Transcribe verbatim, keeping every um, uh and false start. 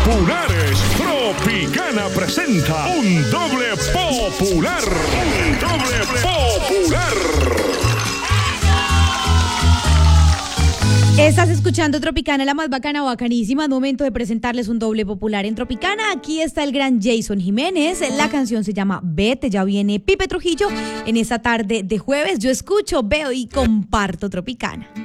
populares. Tropicana presenta un doble popular. Un doble popular. Estás escuchando Tropicana, la más bacana, bacanísima. Momento de presentarles un doble popular en Tropicana. Aquí está el gran Jason Jiménez. La canción se llama Vete. Ya viene Pipe Trujillo en esta tarde de jueves. Yo escucho, veo y comparto Tropicana.